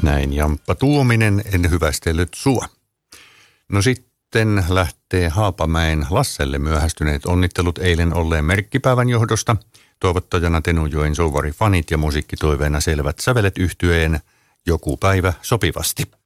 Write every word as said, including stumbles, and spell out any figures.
Näin Jamppa Tuominen, en hyvästellyt sua. No sitten lähtee Haapamäen Lasselle myöhästyneet onnittelut eilen olleen merkkipäivän johdosta. Toivottajana Tenojoen Souvari fanit ja musiikkitoiveena Selvät sävelet -yhtyeen Joku päivä sopivasti.